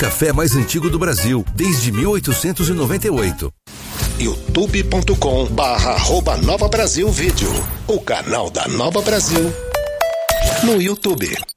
café mais antigo do Brasil, desde 1898. youtube.com/Nova Brasil Vídeo, o canal da Nova Brasil no YouTube.